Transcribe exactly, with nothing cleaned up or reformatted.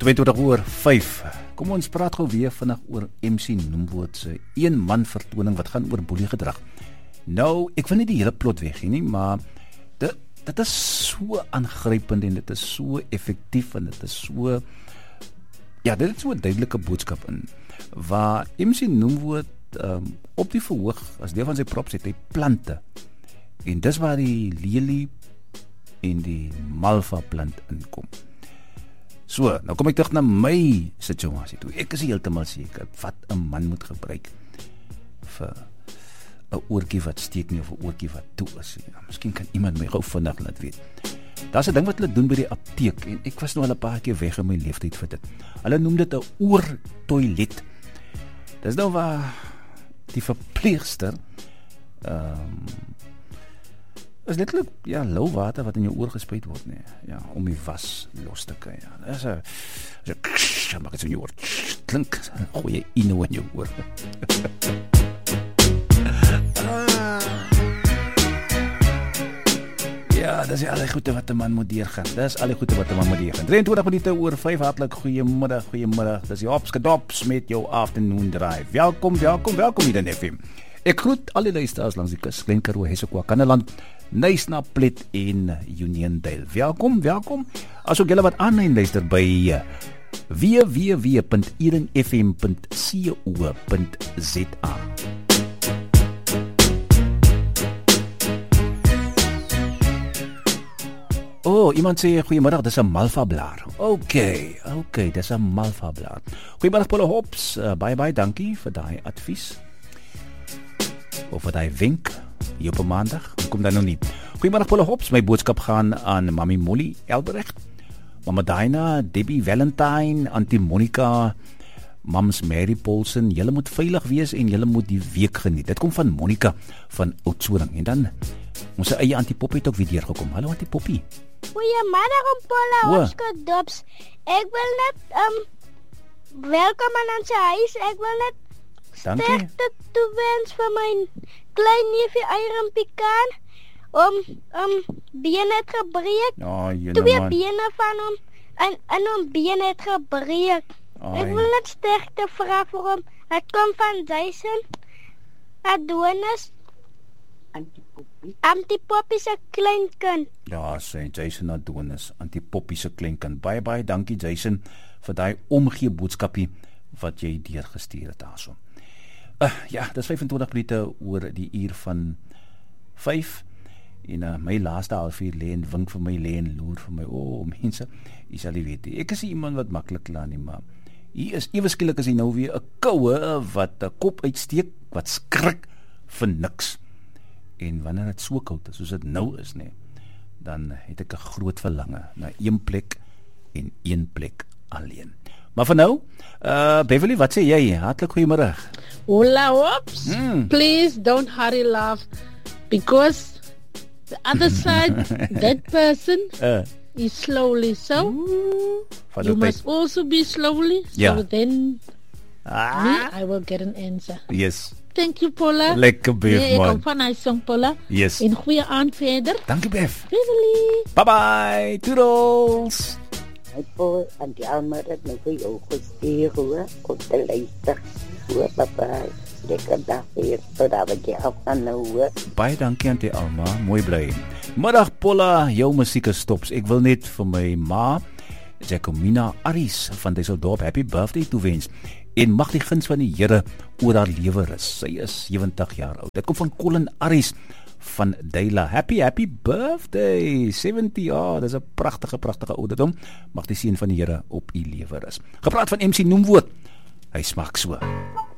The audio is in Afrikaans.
tweeëntwintig oor vyf. Kom ons praat gou weer vinnig oor M C Noemwoord se een man vertoning wat gaan oor boelie gedrag. Nou, ek wil nie die hele plot weggee nie, maar dit, dit is so aangrypend en dit is so effektief en dit is so, ja, dit is so 'n duidelike boodskap in, waar M C Noemwoord um, op die verhoog, as deel van sy prop het hy plante, en dis waar die lelie en die malva plant inkom. So, nou kom ek terug na my situasie toe. Ek is heeltemal seker wat 'n man moet gebruik vir 'n oortjie wat steek nie of 'n oortjie wat toe is. Ja, miskien kan iemand my gou vinnig laat weet. Daar's 'n ding wat hulle doen by die apteek en ek was nou al 'n paar keer weg in my leeftyd vir dit. Hulle noem dit 'n oortoilet. Dis nou waar die verpleegster ehm um, is letterlik, ja, lauw water wat in jou oor gespuit word, nee, ja, om die was los te kry, ja, dis 'n, dis 'n, maak het so in jou oor, klink, gooi jy ino in jou oor. Ja, dis al die goede wat 'n man moet deurgaan, dis al die goede wat 'n man moet deurgaan. drieëntwintig minute oor vyf, hartlik goeiemiddag, goeiemiddag, dis die Hops Gedops met jou afternoon drive. Welkom, welkom, welkom hier in F M. Ek groet al die luisteraars langs die kus, Klein Karoo, Hessequa, Kannaland, Nysna-Plet en Uniondale. Welkom, welkom. Asook julle wat aanlyn luister by w w w punt eden f m punt co punt z a. Oh, iemand sê goeiemiddag, dis 'n malva blaar. Okay, okay, dis 'n malva blaar. Goeiemiddag Paul Hops, uh, baie baie dankie vir daai advies. Of wat hy wenk, hier op 'n maandag, kom dan nou nie. Goeiemiddag Paul Hops, my boodskap gaan aan Mami Molly Elbrecht, Mama Dina, Debbie Valentine, Auntie Monica, Mams Mary Paulsen, julle moet veilig wees en julle moet die week geniet. Dit kom van Monica van Oudtshoorn. En dan, ons eie Auntie Poppy het ook weer deurgekom. Hallo Auntie Poppy. Goeiemiddag om Paul Hops Gedops. Ek wil net, um, welkom aan ons huis, ek wil net sterkte toewens vir my klein neefie Iron Pikaan. Om, om, been het gebreek. Oh, Twee man. bene van hom, en, en hom been het gebreek. Ai. Ek wil net sterkte vra vir hom. Het kom van Jason Adonis. Antipoppy. Antipoppy se kleinkind. Ja, sê Jason Adonis, Antipoppy se kleinkind. Baie, baie dankie Jason, vir daai omgee boodskapie wat jy deurgestuur het daarso. Uh, ja, dis vyfentwintig minute oor die uur van vyf, en uh, my laaste halfuur lê en wink vir my, lê en loer vir my, o, oh, mense, jy sal nie weet, ek is iemand wat maklik laat nie, maar hier is, ewe skielik is hy nou weer 'n koue wat 'n kop uitsteek, wat skrik vir niks, en wanneer het so koud is, soos dit nou is, nee, dan het ek 'n groot verlange, na een plek, en een plek alleen. Maar vir nou, uh, Beverly, wat sê jy? Hartlik goeiemiddag. Hola, Hops. Mm. Please don't hurry, love, because the other side, that person uh. is slowly. So, Ooh, you must tijd. also be slowly. Ja. So then, ah. me, I will get an answer. Yes. Thank you, Paula. Lekker beef, nee, man. Ik hou van hy song, Paula. Yes. En goeie aand verder. Dankie, Bev. Beverly. Bye-bye. Toodles. Hy Paul, en die almal het my vir jou gestuur, hoor, om te luister. Hoor, papa, lekker dag weer, totdat wat jy afgaan nou, hoor. Baie dankie aan die Alma, mooi bly. Middag, Paula, jou musiek is stops. Ek wil net vir my ma, Jacomina Aris, van Dieseldorp, happy birthday toewens. En mag die guns van die Here oor haar lewe rus. Sy is sewentig jaar oud. Dit kom van Colin Aris, van Deila. Happy, happy birthday, seventy, ja, dis 'n pragtige, pragtige ouderdom. Mag die seën van die Here op u lewe rus. Gepraat van M C Noemwoord, hy smaak so.